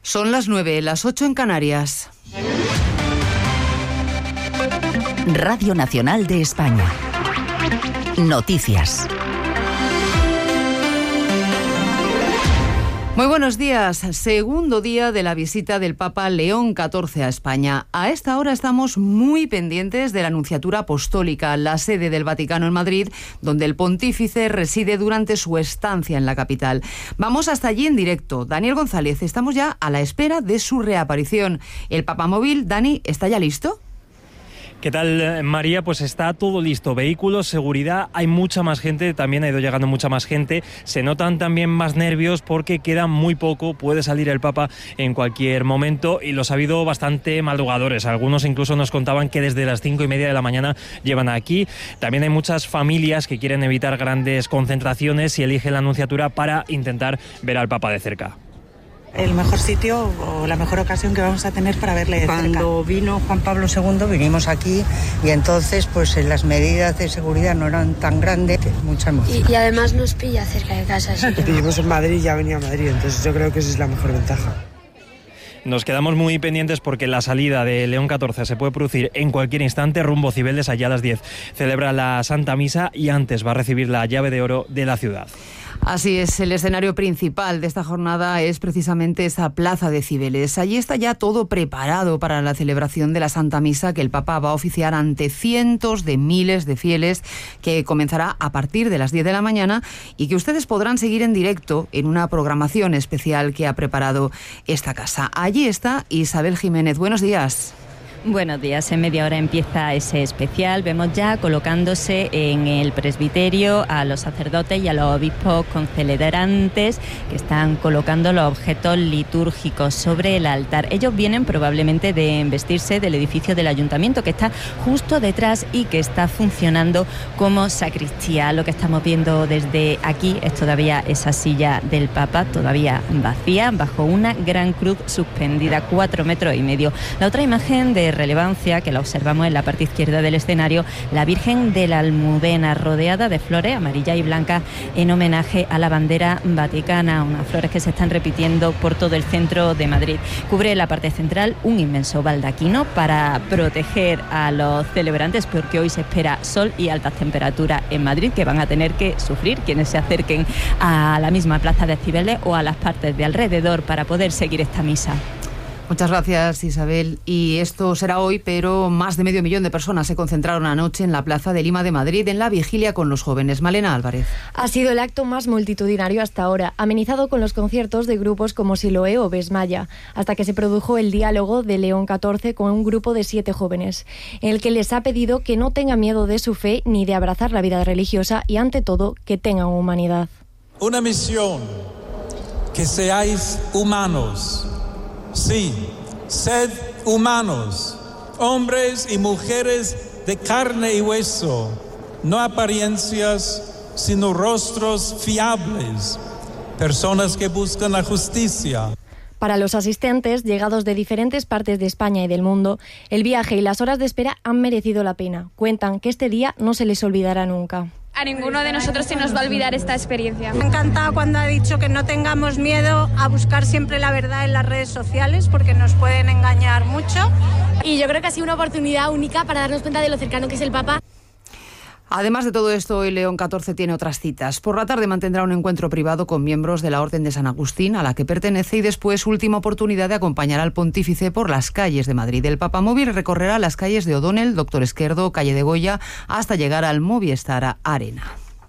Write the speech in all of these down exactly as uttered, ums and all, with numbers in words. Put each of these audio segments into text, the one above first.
Son las nueve, las ocho en Canarias. Radio Nacional de España. Noticias. Muy buenos días. Segundo día de la visita del Papa León catorce a España. A esta hora estamos muy pendientes de la Nunciatura Apostólica, la sede del Vaticano en Madrid, donde el pontífice reside durante su estancia en la capital. Vamos hasta allí en directo. Daniel González, estamos ya a la espera de su reaparición. El Papamóvil, Dani, ¿está ya listo? ¿Qué tal, María? Pues está todo listo. Vehículos, seguridad, hay mucha más gente, también ha ido llegando mucha más gente. Se notan también más nervios porque queda muy poco, puede salir el Papa en cualquier momento y los ha habido bastante madrugadores. Algunos incluso nos contaban que desde las cinco y media de la mañana llevan aquí. También hay muchas familias que quieren evitar grandes concentraciones y eligen la Nunciatura para intentar ver al Papa de cerca. El mejor sitio o la mejor ocasión que vamos a tener para verle de cerca. Cuando vino Juan Pablo segundo vinimos aquí y entonces pues las medidas de seguridad no eran tan grandes, mucha emoción. Y, y además nos pilla cerca de casa. Así que vivimos en Madrid y ya venía a Madrid, entonces yo creo que esa es la mejor ventaja. Nos quedamos muy pendientes porque la salida de León catorce se puede producir en cualquier instante. Rumbo Cibeles, allá a las diez celebra la Santa Misa y antes va a recibir la llave de oro de la ciudad. Así es, el escenario principal de esta jornada es precisamente esa plaza de Cibeles. Allí está ya todo preparado para la celebración de la Santa Misa que el Papa va a oficiar ante cientos de miles de fieles, que comenzará a partir de las diez de la mañana y que ustedes podrán seguir en directo en una programación especial que ha preparado esta casa. Allí está Isabel Jiménez. Buenos días. Buenos días, en media hora empieza ese especial. Vemos ya colocándose en el presbiterio a los sacerdotes y a los obispos concelebrantes que están colocando los objetos litúrgicos sobre el altar. Ellos vienen probablemente de embestirse del edificio del ayuntamiento que está justo detrás y que está funcionando como sacristía. Lo que estamos viendo desde aquí es todavía esa silla del Papa, todavía vacía, bajo una gran cruz suspendida, cuatro metros y medio. La otra imagen de relevancia que la observamos en la parte izquierda del escenario, la Virgen de la Almudena, rodeada de flores amarillas y blancas en homenaje a la bandera vaticana, unas flores que se están repitiendo por todo el centro de Madrid. Cubre la parte central un inmenso baldaquino para proteger a los celebrantes, porque hoy se espera sol y altas temperaturas en Madrid que van a tener que sufrir quienes se acerquen a la misma plaza de Cibeles o a las partes de alrededor para poder seguir esta misa. Muchas gracias, Isabel. Y esto será hoy, pero más de medio millón de personas se concentraron anoche en la Plaza de Lima de Madrid en la vigilia con los jóvenes. Malena Álvarez. Ha sido el acto más multitudinario hasta ahora, amenizado con los conciertos de grupos como Siloé o Besmaya, hasta que se produjo el diálogo de León catorce con un grupo de siete jóvenes, en el que les ha pedido que no tengan miedo de su fe ni de abrazar la vida religiosa y, ante todo, que tengan humanidad. Una misión, que seáis humanos. Sí, sed humanos, hombres y mujeres de carne y hueso, no apariencias, sino rostros fiables, personas que buscan la justicia. Para los asistentes, llegados de diferentes partes de España y del mundo, el viaje y las horas de espera han merecido la pena. Cuentan que este día no se les olvidará nunca. A ninguno de nosotros se nos va a olvidar esta experiencia. Me ha encantado cuando ha dicho que no tengamos miedo a buscar siempre la verdad en las redes sociales, porque nos pueden engañar mucho. Y yo creo que ha sido una oportunidad única para darnos cuenta de lo cercano que es el Papa. Además de todo esto, hoy León catorce tiene otras citas. Por la tarde mantendrá un encuentro privado con miembros de la Orden de San Agustín, a la que pertenece, y después última oportunidad de acompañar al pontífice por las calles de Madrid. El Papamóvil recorrerá las calles de O'Donnell, Doctor Esquerdo, Calle de Goya, hasta llegar al Movistar Arena.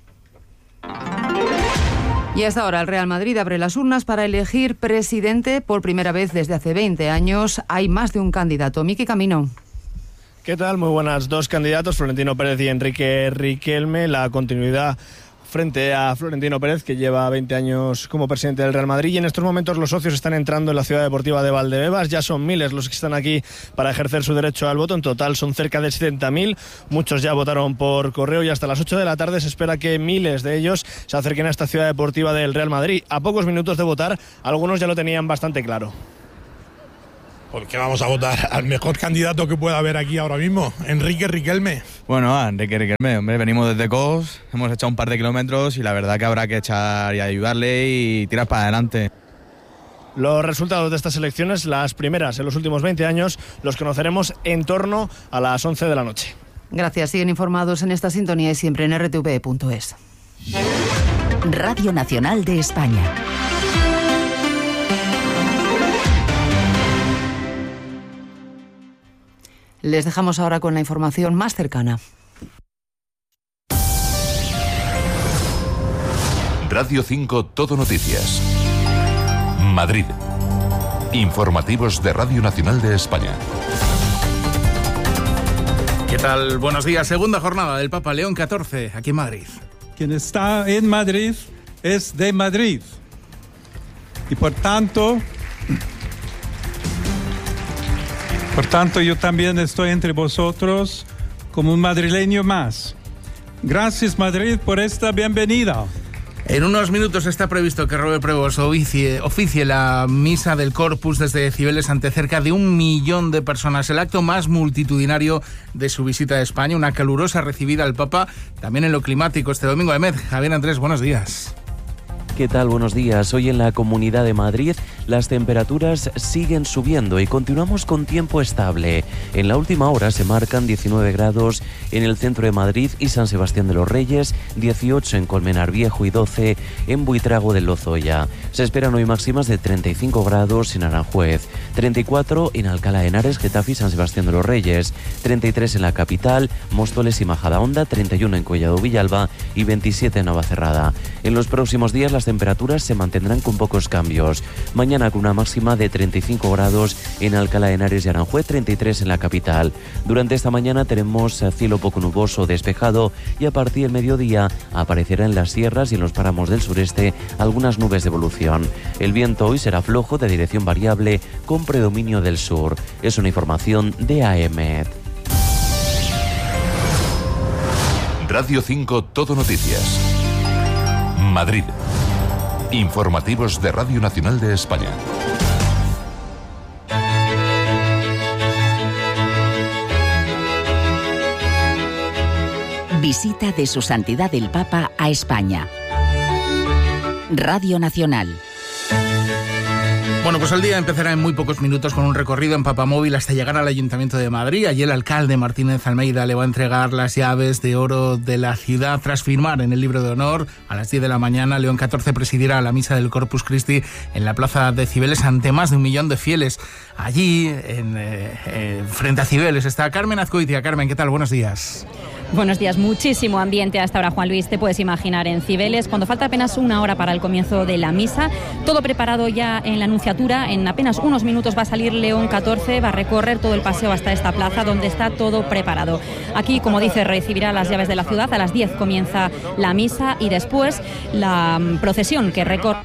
Y hasta ahora el Real Madrid abre las urnas para elegir presidente por primera vez desde hace veinte años. Hay más de un candidato. Miki Camino. ¿Qué tal? Muy buenas. Dos candidatos, Florentino Pérez y Enrique Riquelme. La continuidad frente a Florentino Pérez, que lleva veinte años como presidente del Real Madrid, y en estos momentos los socios están entrando en la ciudad deportiva de Valdebebas. Ya son miles los que están aquí para ejercer su derecho al voto. En total son cerca de setenta mil. Muchos ya votaron por correo y hasta las ocho de la tarde se espera que miles de ellos se acerquen a esta ciudad deportiva del Real Madrid. A pocos minutos de votar, algunos ya lo tenían bastante claro. Porque vamos a votar al mejor candidato que pueda haber aquí ahora mismo, Enrique Riquelme. Bueno, Enrique Riquelme, hombre, venimos desde Cos, hemos echado un par de kilómetros y la verdad que habrá que echar y ayudarle y tirar para adelante. Los resultados de estas elecciones, las primeras en los últimos veinte años, los conoceremos en torno a las once de la noche. Gracias. Siguen informados en esta sintonía y siempre en r t v punto es. Radio Nacional de España. Les dejamos ahora con la información más cercana. Radio cinco Todo Noticias. Madrid. Informativos de Radio Nacional de España. ¿Qué tal? Buenos días. Segunda jornada del Papa León catorce, aquí en Madrid. Quien está en Madrid es de Madrid. Y por tanto, por tanto yo también estoy entre vosotros como un madrileño más. Gracias, Madrid, por esta bienvenida. En unos minutos está previsto que Robert Prevost oficie, oficie la misa del Corpus desde Cibeles ante cerca de un millón de personas. El acto más multitudinario de su visita a España, una calurosa recibida al Papa, también en lo climático este domingo. Emed, Javier Andrés, buenos días. ¿Qué tal? Buenos días. Hoy en la Comunidad de Madrid las temperaturas siguen subiendo y continuamos con tiempo estable. En la última hora se marcan diecinueve grados en el centro de Madrid y San Sebastián de los Reyes, dieciocho en Colmenar Viejo y doce en Buitrago del Lozoya. Se esperan hoy máximas de treinta y cinco grados en Aranjuez, treinta y cuatro en Alcalá de Henares, Getafe y San Sebastián de los Reyes, treinta y tres en la capital, Móstoles y Majadahonda, treinta y uno en Collado Villalba y veintisiete en Navacerrada. En los próximos días las temperaturas se mantendrán con pocos cambios. Mañana con una máxima de treinta y cinco grados en Alcalá de Henares y Aranjuez, treinta y tres en la capital. Durante esta mañana tenemos cielo poco nuboso despejado y a partir del mediodía aparecerá en las sierras y en los páramos del sureste algunas nubes de evolución. El viento hoy será flojo de dirección variable con predominio del sur. Es una información de A M. Radio cinco Todo Noticias. Madrid. Informativos de Radio Nacional de España. Visita de Su Santidad el Papa a España. Radio Nacional. Bueno, pues el día empezará en muy pocos minutos con un recorrido en Papamóvil hasta llegar al Ayuntamiento de Madrid. Allí el alcalde Martínez Almeida le va a entregar las llaves de oro de la ciudad tras firmar en el libro de honor. A las diez de la mañana, León catorce presidirá la misa del Corpus Christi en la plaza de Cibeles ante más de un millón de fieles. Allí, en, eh, eh, frente a Cibeles, está Carmen Azcoitia. Carmen, ¿qué tal? Buenos días. Buenos días, muchísimo ambiente hasta ahora, Juan Luis, te puedes imaginar en Cibeles, cuando falta apenas una hora para el comienzo de la misa, todo preparado ya en la Anunciatura. En apenas unos minutos va a salir León catorce, va a recorrer todo el paseo hasta esta plaza donde está todo preparado. Aquí, como dice, recibirá las llaves de la ciudad, a las diez comienza la misa y después la procesión que recorre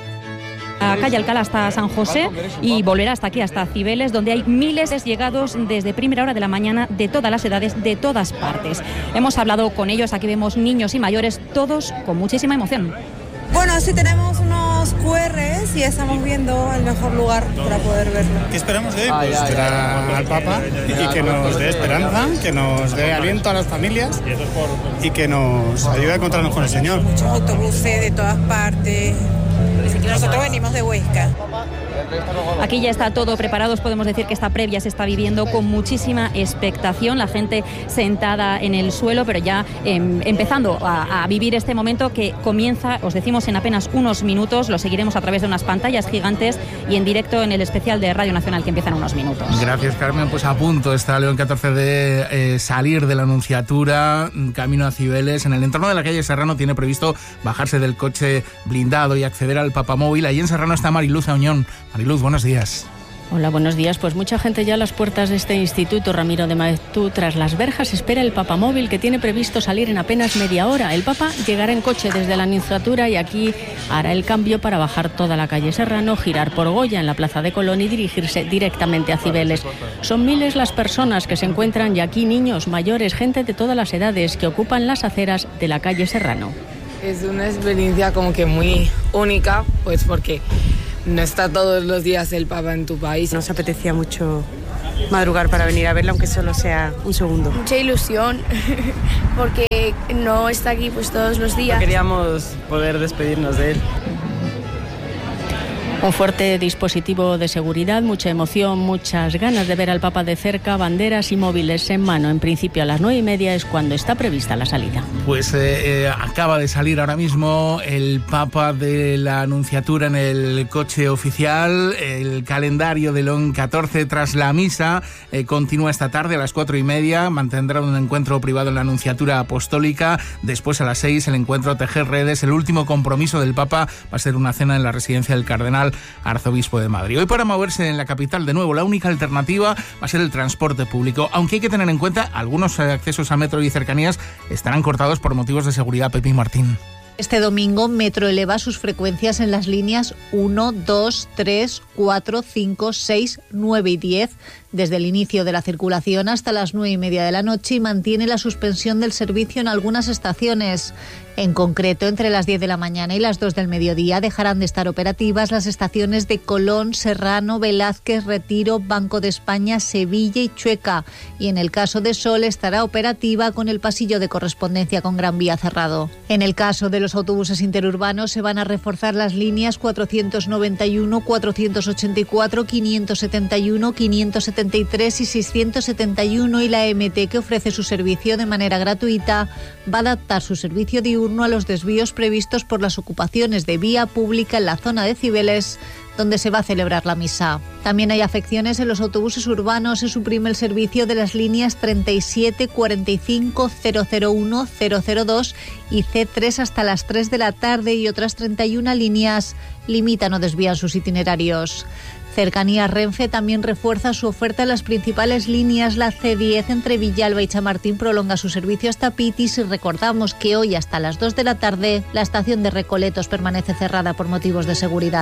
la calle Alcalá hasta San José y volverá hasta aquí, hasta Cibeles, donde hay miles de llegados desde primera hora de la mañana de todas las edades, de todas partes. Hemos hablado con ellos, aquí vemos niños y mayores, todos con muchísima emoción. Bueno, sí tenemos unos cu erres y estamos viendo el mejor lugar para poder verlo. ¿Qué esperamos de él? Pues esperar al Papa y que nos dé esperanza, que nos dé aliento a las familias y que nos ayude a encontrarnos con el Señor. Muchos autobuses de todas partes. Nosotros venimos de Huesca. Aquí ya está todo preparado, os podemos decir que esta previa se está viviendo con muchísima expectación, la gente sentada en el suelo, pero ya eh, empezando a, a vivir este momento que comienza, os decimos, en apenas unos minutos. Lo seguiremos a través de unas pantallas gigantes y en directo en el especial de Radio Nacional que empieza en unos minutos. Gracias, Carmen. Pues a punto está León catorce de eh, salir de la Anunciatura, camino a Cibeles. En el entorno de la calle Serrano tiene previsto bajarse del coche blindado y acceder al Papamóvil. Ahí en Serrano está Mariluz Auñón. Mariluz, buenos días. Hola, buenos días. Pues mucha gente ya a las puertas de este instituto Ramiro de Maeztu. Tras las verjas espera el Papamóvil, que tiene previsto salir en apenas media hora. El Papa llegará en coche desde la Anunciatura y aquí hará el cambio para bajar toda la calle Serrano, girar por Goya en la Plaza de Colón y dirigirse directamente a Cibeles. Son miles las personas que se encuentran y aquí niños, mayores, gente de todas las edades que ocupan las aceras de la calle Serrano. Es una experiencia como que muy única, pues porque no está todos los días el Papa en tu país. Nos apetecía mucho madrugar para venir a verlo, aunque solo sea un segundo. Mucha ilusión, porque no está aquí pues todos los días. Queríamos poder despedirnos de él. Un fuerte dispositivo de seguridad, mucha emoción, muchas ganas de ver al Papa de cerca, banderas y móviles en mano. En principio a las nueve y media es cuando está prevista la salida. Pues eh, eh, acaba de salir ahora mismo el Papa de la Anunciatura en el coche oficial. El calendario de León catorce tras la misa eh, continúa esta tarde a las cuatro y media. Mantendrá un encuentro privado en la Anunciatura Apostólica. Después a las seis el encuentro Tejer Redes. El último compromiso del Papa va a ser una cena en la residencia del Cardenal Arzobispo de Madrid. Hoy, para moverse en la capital de nuevo, la única alternativa va a ser el transporte público, aunque hay que tener en cuenta algunos accesos a metro y cercanías estarán cortados por motivos de seguridad. Pepi Martín. Este domingo, Metro eleva sus frecuencias en las líneas uno, dos, tres, cuatro, cinco, seis, nueve y diez desde el inicio de la circulación hasta las nueve y media de la noche y mantiene la suspensión del servicio en algunas estaciones. En concreto, entre las diez de la mañana y las dos del mediodía dejarán de estar operativas las estaciones de Colón, Serrano, Velázquez, Retiro, Banco de España, Sevilla y Chueca. Y en el caso de Sol estará operativa con el pasillo de correspondencia con Gran Vía cerrado. En el caso de los autobuses interurbanos se van a reforzar las líneas cuatrocientos noventa y uno, cuatrocientos ochenta y cuatro, quinientos setenta y uno, quinientos setenta y tres y seiscientos setenta y uno, y la M T, que ofrece su servicio de manera gratuita, va a adaptar su servicio diurno a los desvíos previstos por las ocupaciones de vía pública en la zona de Cibeles, donde se va a celebrar la misa. También hay afecciones en los autobuses urbanos. Se suprime el servicio de las líneas treinta y siete, cuarenta y cinco, cero cero uno, cero cero dos y C tres hasta las tres de la tarde, y otras treinta y una líneas limitan o desvían sus itinerarios. Cercanías Renfe también refuerza su oferta en las principales líneas. La C diez entre Villalba y Chamartín prolonga su servicio hasta Pitis, y recordamos que hoy hasta las dos de la tarde la estación de Recoletos permanece cerrada por motivos de seguridad.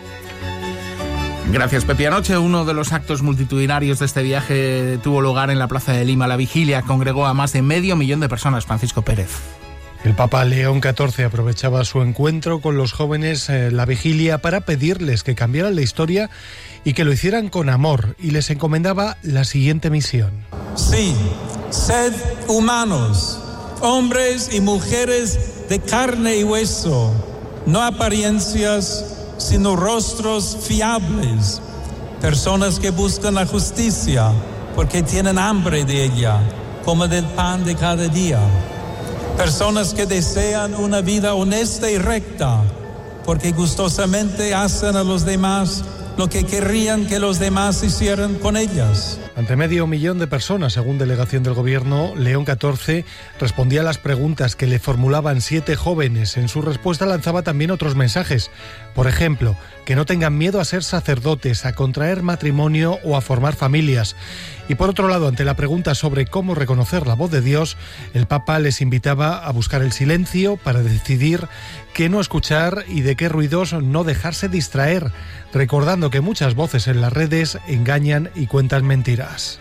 Gracias, Pepi. Anoche uno de los actos multitudinarios de este viaje tuvo lugar en la Plaza de Lima. La vigilia congregó a más de medio millón de personas. Francisco Pérez. El Papa León catorce aprovechaba su encuentro con los jóvenes, eh, la vigilia, para pedirles que cambiaran la historia y que lo hicieran con amor, y les encomendaba la siguiente misión. Sí, sed humanos, hombres y mujeres de carne y hueso, no apariencias, sino rostros fiables, personas que buscan la justicia porque tienen hambre de ella, como del pan de cada día. Personas que desean una vida honesta y recta, porque gustosamente hacen a los demás lo que querrían que los demás hicieran con ellas. Ante medio millón de personas, según delegación del Gobierno, León catorce respondía a las preguntas que le formulaban siete jóvenes. En su respuesta lanzaba también otros mensajes. Por ejemplo, que no tengan miedo a ser sacerdotes, a contraer matrimonio o a formar familias. Y por otro lado, ante la pregunta sobre cómo reconocer la voz de Dios, el Papa les invitaba a buscar el silencio para decidir qué no escuchar y de qué ruidos no dejarse distraer, recordando que muchas voces en las redes engañan y cuentan mentiras.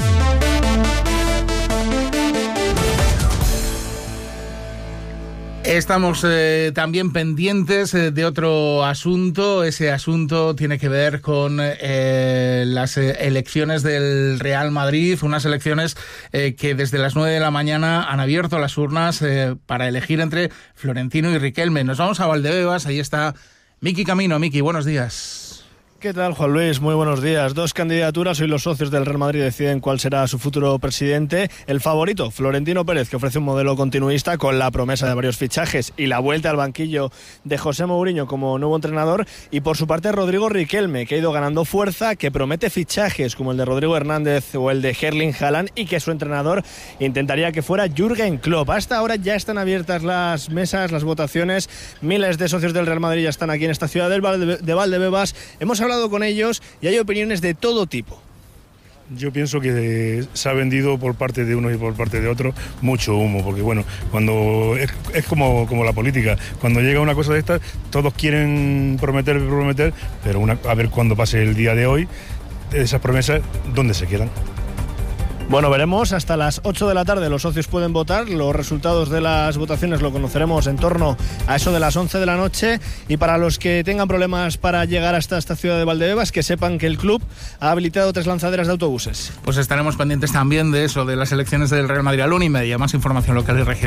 Estamos eh, también pendientes eh, de otro asunto. Ese asunto tiene que ver con eh, las eh, elecciones del Real Madrid, unas elecciones eh, que desde las nueve de la mañana han abierto las urnas eh, para elegir entre Florentino y Riquelme. Nos vamos a Valdebebas, ahí está Miki Camino. Miki, buenos días. ¿Qué tal, Juan Luis? Muy buenos días. Dos candidaturas. Hoy los socios del Real Madrid deciden cuál será su futuro presidente. El favorito, Florentino Pérez, que ofrece un modelo continuista con la promesa de varios fichajes y la vuelta al banquillo de José Mourinho como nuevo entrenador. Y por su parte, Rodrigo Riquelme, que ha ido ganando fuerza, que promete fichajes como el de Rodrigo Hernández o el de Erling Haaland, y que su entrenador intentaría que fuera Jürgen Klopp. Hasta ahora ya están abiertas las mesas, las votaciones. Miles de socios del Real Madrid ya están aquí en esta ciudad de Valdebebas. Hemos hablado con ellos y hay opiniones de todo tipo. Yo pienso que se ha vendido por parte de uno y por parte de otro mucho humo, porque bueno, cuando es, es como, como la política, cuando llega una cosa de estas, todos quieren prometer, prometer, pero una, a ver cuando pase el día de hoy, esas promesas, ¿dónde se quedan? Bueno, veremos. Hasta las ocho de la tarde los socios pueden votar. Los resultados de las votaciones lo conoceremos en torno a eso de las once de la noche. Y para los que tengan problemas para llegar hasta esta ciudad de Valdebebas, que sepan que el club ha habilitado tres lanzaderas de autobuses. Pues estaremos pendientes también de eso, de las elecciones del Real Madrid a la una y media. Más información local y regional.